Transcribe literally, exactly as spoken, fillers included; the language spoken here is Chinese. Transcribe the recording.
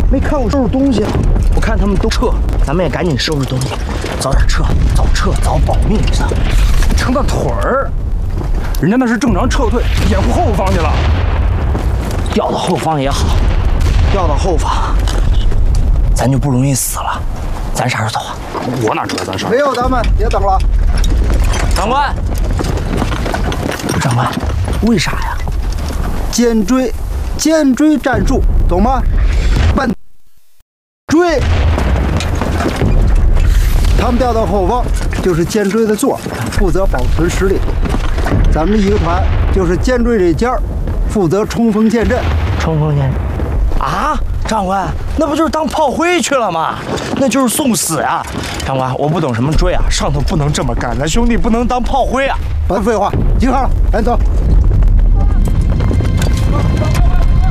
没看我收拾东西啊？我看他们都撤，咱们也赶紧收拾东西，早点撤，早撤早保命，知道吗？ 成个腿儿，人家那是正常撤退，掩护后方去了。 调到后方也好，调到后方，咱就不容易死了。咱啥时候走啊？ 我哪知道咱啥？ 没有，咱们别等了。 长官，长官，为啥呀？ 尖锥，尖锥战术，懂吗？奔追，他们调到后方就是尖锥的座，负责保存实力。咱们一个团就是尖锥这尖儿，负责冲锋陷阵。 冲锋陷阵啊！长官，那不就是当炮灰去了吗？那就是送死呀！长官，我不懂什么追啊，上头不能这么干，咱兄弟不能当炮灰啊！ 别废话，集合了，赶紧走。